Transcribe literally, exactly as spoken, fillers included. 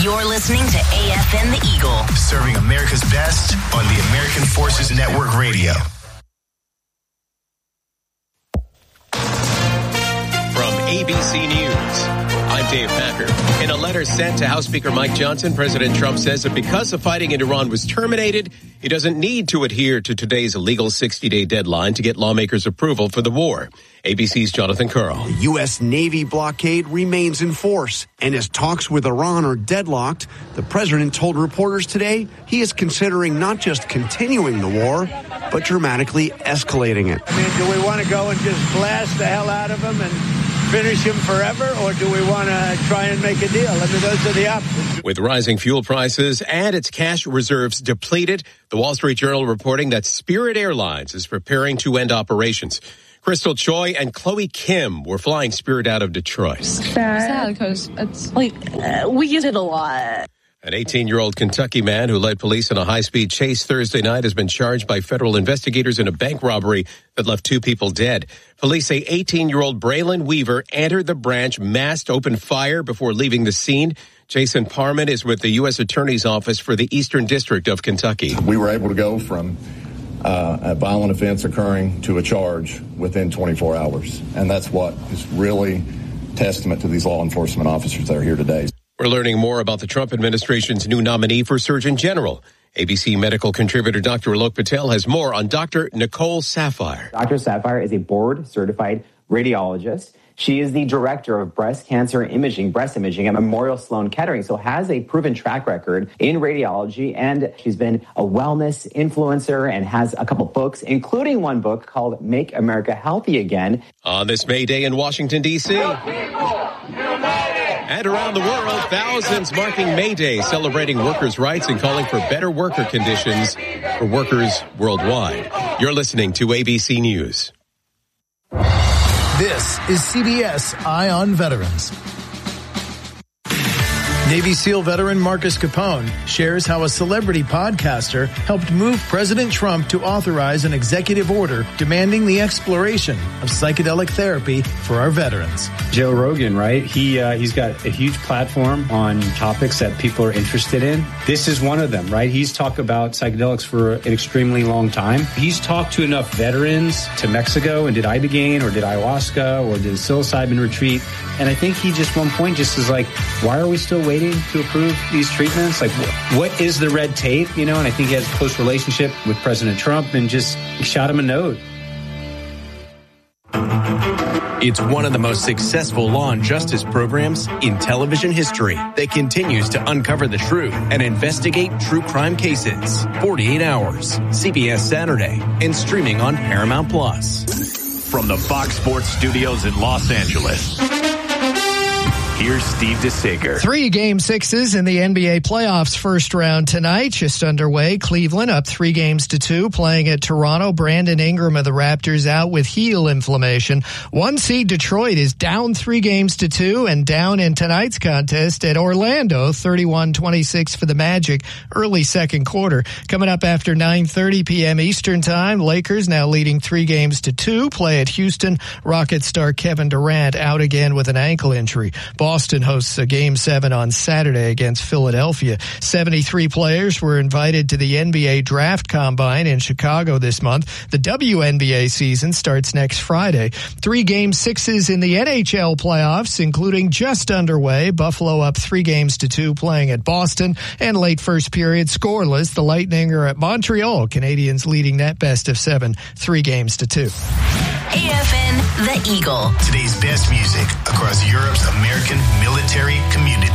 You're listening to A F N The Eagle, serving America's best on the American Forces Network Radio. From A B C News, I'm Dave Packer. In a letter sent to House Speaker Mike Johnson, President Trump says that because the fighting in Iran was terminated, he doesn't need to adhere to today's illegal sixty-day deadline to get lawmakers' approval for the war. A B C's Jonathan Curl. The U S. Navy blockade remains in force, and as talks with Iran are deadlocked, the president told reporters today he is considering not just continuing the war, but dramatically escalating it. I mean, do we want to go and just blast the hell out of them and finish him forever, or do we want to try and make a deal? I mean, those are the options. With rising fuel prices and its cash reserves depleted, the Wall Street Journal reporting that Spirit Airlines is preparing to end operations. Crystal Choi and Chloe Kim were flying Spirit out of Detroit. Sad because it's like uh, we use it a lot. An eighteen-year-old Kentucky man who led police in a high-speed chase Thursday night has been charged by federal investigators in a bank robbery that left two people dead. Police say eighteen-year-old Braylon Weaver entered the branch, masked, opened fire before leaving the scene. Jason Parman is with the U S Attorney's Office for the Eastern District of Kentucky. We were able to go from uh, a violent offense occurring to a charge within twenty-four hours. And that's what is really testament to these law enforcement officers that are here today. We're learning more about the Trump administration's new nominee for Surgeon General. A B C medical contributor Doctor Alok Patel has more on Doctor Nicole Saphier. Doctor Saphier is a board-certified radiologist. She is the director of breast cancer imaging, breast imaging at Memorial Sloan Kettering, so has a proven track record in radiology, and she's been a wellness influencer and has a couple books, including one book called Make America Healthy Again. On this May Day in Washington, D C and around the world, thousands marking May Day, celebrating workers' rights and calling for better worker conditions for workers worldwide. You're listening to A B C News. This is C B S Eye on Veterans. Navy SEAL veteran Marcus Capone shares how a celebrity podcaster helped move President Trump to authorize an executive order demanding the exploration of psychedelic therapy for our veterans. Joe Rogan, right? He uh, he's got a huge platform on topics that people are interested in. This is one of them, right? He's talked about psychedelics for an extremely long time. He's talked to enough veterans to Mexico and did ibogaine or did ayahuasca or did psilocybin retreat. And I think he just one point just is like, why are we still waiting to approve these treatments? Like, what is the red tape? You know, and I think he has a close relationship with President Trump and just shot him a note. It's one of the most successful law and justice programs in television history that continues to uncover the truth and investigate true crime cases. forty-eight hours, C B S Saturday, and streaming on Paramount Plus. From the Fox Sports Studios in Los Angeles, here's Steve DeSager. Three game sixes in the N B A playoffs first round tonight. Just underway. Cleveland up three games to two, playing at Toronto. Brandon Ingram of the Raptors out with heel inflammation. One seed Detroit is down three games to two and down in tonight's contest at Orlando, thirty-one twenty-six for the Magic, early second quarter. Coming up after nine thirty p.m. Eastern time, Lakers now leading three games to two, play at Houston. Rockets star Kevin Durant out again with an ankle injury. Boston hosts a game seven on Saturday against Philadelphia. seventy-three players were invited to the N B A Draft Combine in Chicago this month. The W N B A season starts next Friday. Three game sixes in the N H L playoffs, including just underway. Buffalo up three games to two, playing at Boston. And late first period, scoreless. The Lightning are at Montreal. Canadians leading that best of seven, three games to two. A F N The Eagle. Today's best music across Europe's American military community.